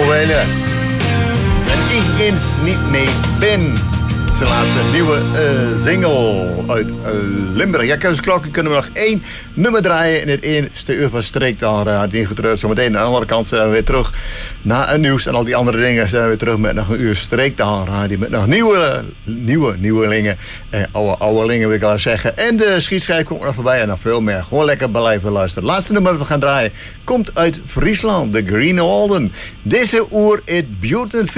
Noëlle. En ik eens niet mee ben. Zijn laatste nieuwe single uit Limburg. Ja, Keuzeklokken kunnen we nog 1 nummer draaien in het eerste uur van Streektaal Radio. Getreurd. Zometeen aan de andere kant zijn we weer terug naar het nieuws en al die andere dingen. Zijn we weer terug met nog een uur Streektaal Radio. Met nog nieuwelingen. En ouderlingen wil ik al zeggen. En de schietschijf komt nog voorbij en nog veel meer. Gewoon lekker blijven luisteren. Het laatste nummer dat we gaan draaien komt uit Friesland. De Green Walden. Deze oer is beautiful.